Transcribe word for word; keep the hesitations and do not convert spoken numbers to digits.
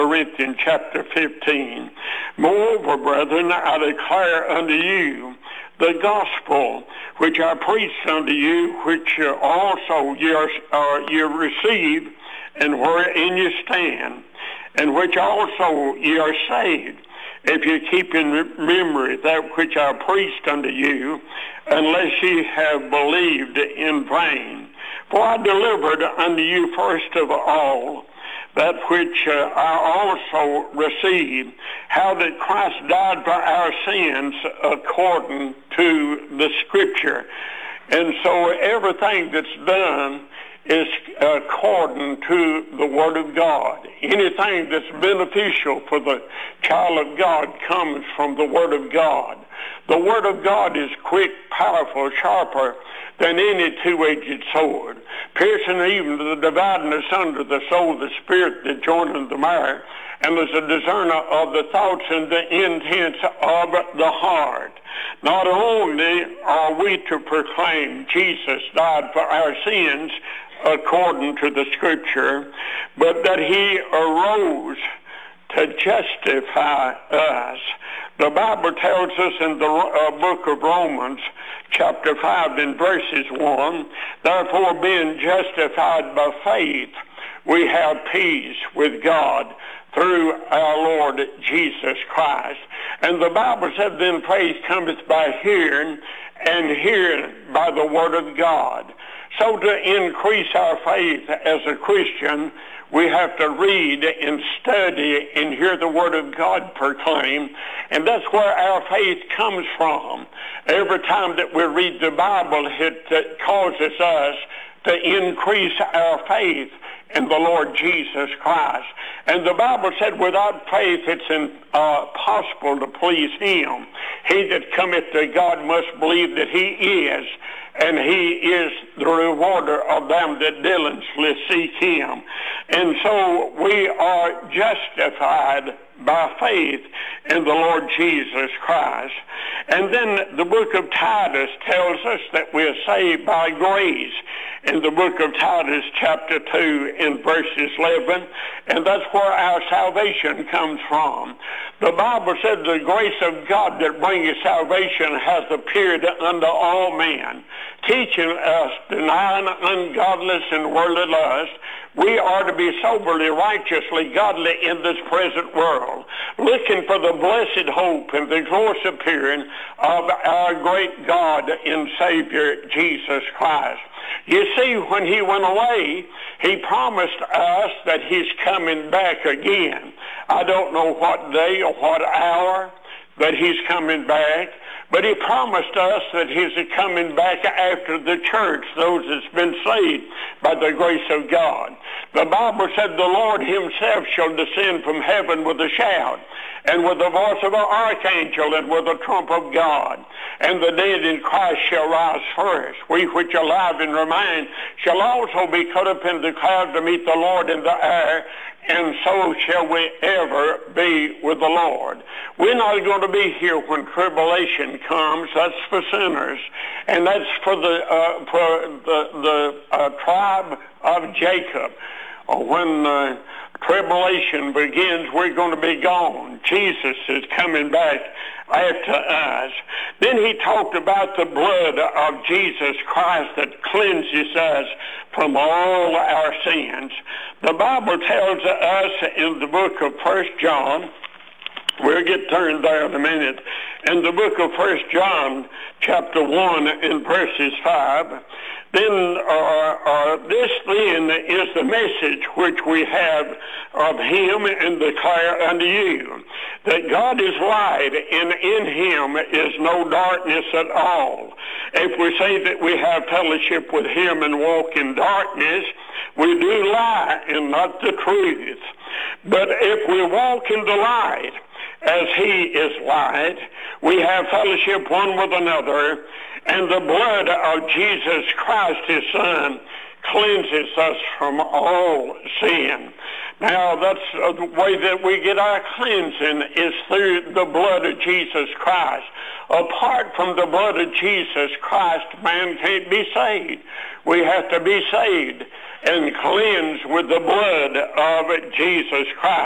Corinthians chapter fifteen. Moreover, brethren, I declare unto you the gospel which I preached unto you, which uh, also ye, are, uh, ye receive, and wherein ye stand, and which also ye are saved, if you keep in memory that which I preached unto you, unless ye have believed in vain. For I delivered unto you first of all that which uh, I also received, how that Christ died for our sins according to the Scripture. And so everything that's done is according to the Word of God. Anything that's beneficial for the child of God comes from the Word of God. The Word of God is quick, powerful, sharper than any two-edged sword, piercing even to the dividing asunder the soul, the spirit, the joint, and the marrow, and is a discerner of the thoughts and the intents of the heart. Not only are we to proclaim Jesus died for our sins according to the Scripture, but that he arose to justify us. The Bible tells us in the uh, book of Romans, chapter five, in verses one, therefore being justified by faith, we have peace with God through our Lord Jesus Christ. And the Bible said, then faith cometh by hearing, and hearing by the Word of God. So to increase our faith as a Christian, we have to read and study and hear the Word of God proclaimed, and that's where our faith comes from. Every time that we read the Bible, it, it causes us to increase our faith in the Lord Jesus Christ. And the Bible said, without faith it's impossible uh, to please him. He that cometh to God must believe that he is, and he is the rewarder of them that diligently seek him. And so we are justified by faith in the Lord Jesus Christ. And then the book of Titus tells us that we are saved by grace in the book of Titus chapter two in verses eleven, and that's where our salvation comes from. The Bible said the grace of God that bringeth salvation has appeared unto all men, teaching us, denying ungodliness and worldly lust, we are to be soberly, righteously, godly in this present world, looking for the blessed hope and the glorious appearing of our great God and Savior, Jesus Christ. You see, when he went away, he promised us that he's coming back again. I don't know what day or what hour that he's coming back, but he promised us that he's coming back after the church, those that's been saved by the grace of God. The Bible said the Lord himself shall descend from heaven with a shout, and with the voice of an archangel, and with the trump of God. And the dead in Christ shall rise first. We which are alive and remain shall also be caught up in the cloud to meet the Lord in the air, and so shall we ever be with the Lord. We're not going to be here when tribulation comes. That's for sinners, and that's for the uh, for the the uh, tribe of Jacob. When uh, tribulation begins, we're going to be gone. Jesus is coming back after us. Then he talked about the blood of Jesus Christ that cleanses us from all our sins. The Bible tells us in the book of First John, we'll get turned there in a minute, in the book of First John, chapter one, in verses five, then uh, uh, this then is the message which we have of him and declare unto you, that God is light, and in him is no darkness at all. If we say that we have fellowship with him and walk in darkness, we do lie and not the truth. But if we walk in the light, as he is light, we have fellowship one with another, and the blood of Jesus Christ, his Son, cleanses us from all sin. Now, that's the way that we get our cleansing is through the blood of Jesus Christ. Apart from the blood of Jesus Christ, man can't be saved. We have to be saved and cleansed with the blood of Jesus Christ.